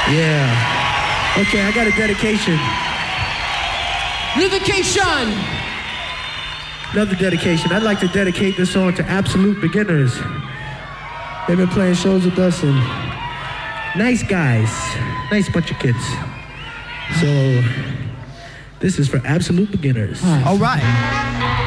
Yeah. Okay, I got a dedication. Dedication. Another dedication. I'd like to dedicate this song to Absolute Beginners. They've been playing shows with us and nice guys. Nice bunch of kids. So, this is for Absolute Beginners. All right.